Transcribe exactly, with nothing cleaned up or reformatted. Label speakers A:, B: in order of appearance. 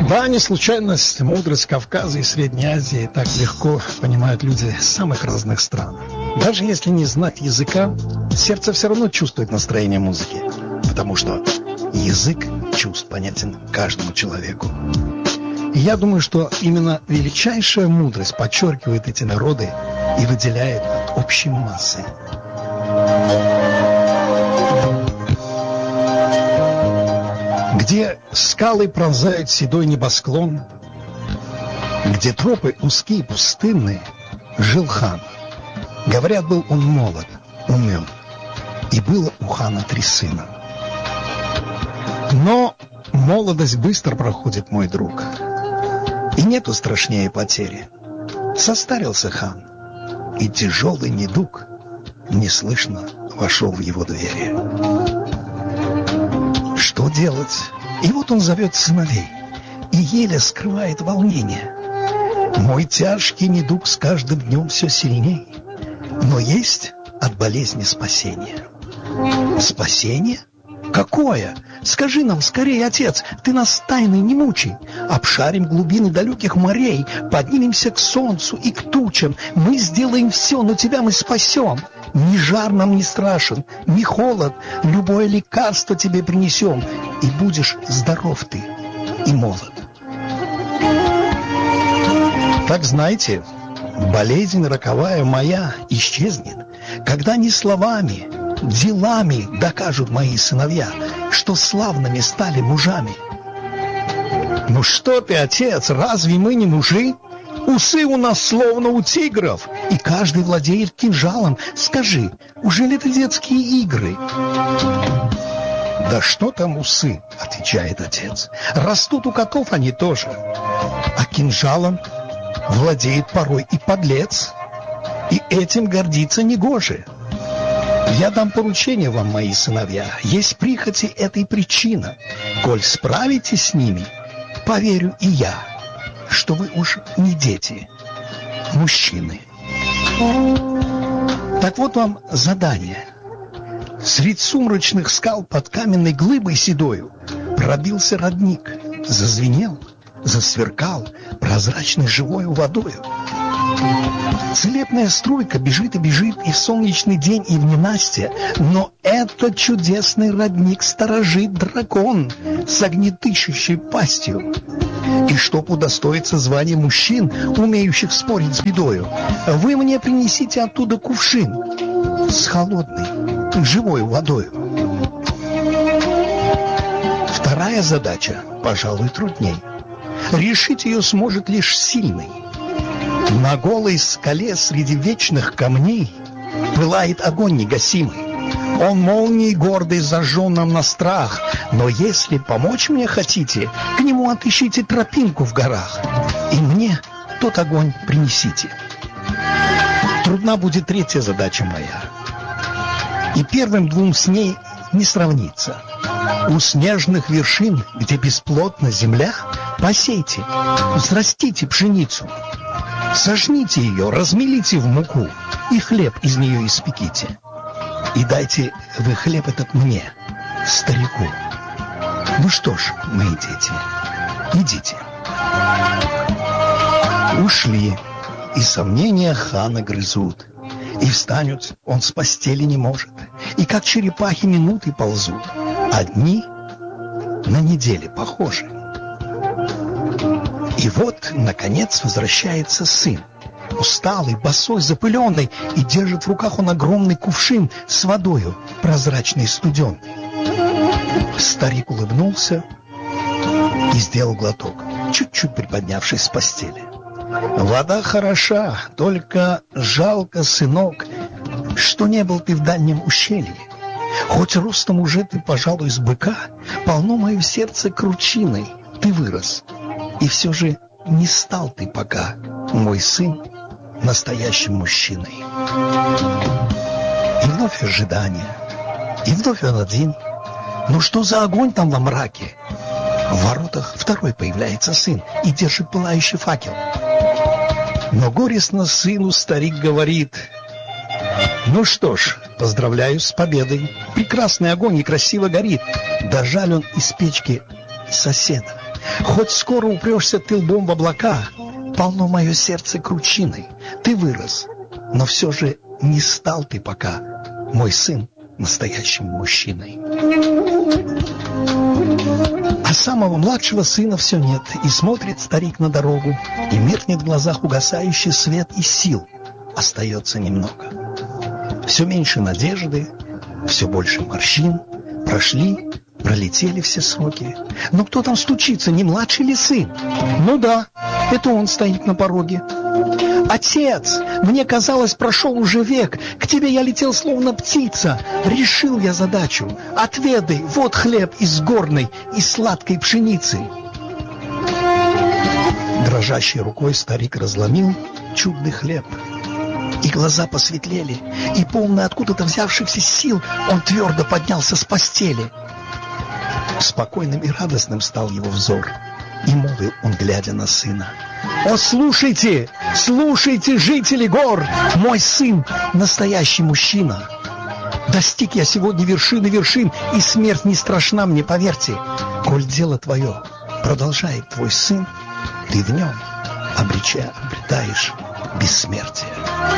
A: Да, не случайность, мудрость Кавказа и Средней Азии так легко понимают люди с самых разных стран. Даже если не знать языка, сердце все равно чувствует настроение музыки, потому что язык чувств понятен каждому человеку. И я думаю, что именно величайшая мудрость подчеркивает эти народы и выделяет от общей массы. Где скалы пронзают седой небосклон, где тропы узкие, пустынные, жил хан. Говорят, был он молод, умен, и было у хана три сына. Но молодость быстро проходит, мой друг, и нету страшнее потери. Состарился хан, и тяжелый недуг неслышно вошел в его двери. Что делать? И вот он зовет сыновей и еле скрывает волнение. Мой тяжкий недуг с каждым днем все сильней, но есть от болезни спасение. Спасение? Какое? Скажи нам скорее, отец, ты нас тайной не мучай. Обшарим глубины далеких морей, поднимемся к солнцу и к тучам. Мы сделаем все, но тебя мы спасем. Ни жар нам не страшен, ни холод, любое лекарство тебе принесем, и будешь здоров ты и молод. Так знаете, болезнь роковая моя исчезнет, когда не словами, делами докажут мои сыновья, что славными стали мужами. Ну что ты, отец, разве мы не мужи? Усы у нас словно у тигров, и каждый владеет кинжалом. Скажи, ужели это детские игры? Да что там усы, отвечает отец. Растут у котов они тоже. А кинжалом владеет порой и подлец, и этим гордиться негоже. Я дам поручение вам, мои сыновья. Есть прихоти этой причина. Коль справитесь с ними, поверю и я, что вы уж не дети, мужчины. Так вот вам задание. Средь сумрачных скал под каменной глыбой седою пробился родник, зазвенел, засверкал прозрачной живою водою. Целебная струйка бежит и бежит и в солнечный день, и в ненастье, но этот чудесный родник сторожит дракон с огнетыщущей пастью. И чтоб удостоиться звания мужчин, умеющих спорить с бедою, вы мне принесите оттуда кувшин с холодной, живой водою. Вторая задача, пожалуй, трудней. Решить ее сможет лишь сильный. На голой скале среди вечных камней пылает огонь негасимый. Он молнией гордой зажжен нам на страх, но если помочь мне хотите, к нему отыщите тропинку в горах, и мне тот огонь принесите. Трудна будет третья задача моя, и первым двум с ней не сравнится. У снежных вершин, где бесплодна земля, посейте, взрастите пшеницу. Сожните ее, размелите в муку, и хлеб из нее испеките. И дайте вы хлеб этот мне, старику. Ну что ж, мои дети, идите. Ушли, и сомнения хана грызут, и встанет он с постели не может, и как черепахи минуты ползут, а дни на недели похожи. И вот, наконец, возвращается сын, усталый, босой, запыленный, и держит в руках он огромный кувшин с водою, прозрачный и студен. Старик улыбнулся и сделал глоток, чуть-чуть приподнявшись с постели. Вода хороша, только жалко, сынок, что не был ты в дальнем ущелье. Хоть ростом уже ты, пожалуй, с быка, полно мое сердце кручиной, ты вырос. И все же не стал ты пока, мой сын, настоящим мужчиной. И вновь ожидание, и вновь он один. Ну что за огонь там во мраке? В воротах второй появляется сын и держит пылающий факел. Но горестно сыну старик говорит: ну что ж, поздравляю с победой. Прекрасный огонь и красиво горит. Да жаль он из печки соседа. Хоть скоро упрешься ты лбом в облака, полно мое сердце кручиной. Ты вырос, но все же не стал ты пока, мой сын, настоящим мужчиной. А самого младшего сына все нет, и смотрит старик на дорогу, и меркнет в глазах угасающий свет, и сил остается немного. Все меньше надежды, все больше морщин. Прошли, пролетели все сроки. Но кто там стучится, не младший ли сын? Ну да, это он стоит на пороге. Отец, мне казалось, прошел уже век, к тебе я летел словно птица. Решил я задачу, отведай, вот хлеб из горной и сладкой пшеницы. Дрожащей рукой старик разломил чудный хлеб. И глаза посветлели, и полный откуда-то взявшихся сил он твердо поднялся с постели. Спокойным и радостным стал его взор, и молвил он, глядя на сына: «О, слушайте, слушайте, жители гор, мой сын — настоящий мужчина. Достиг я сегодня вершины вершин, и смерть не страшна мне, поверьте. Коль дело твое продолжает твой сын, ты в нем обреча, обретаешь бессмертие».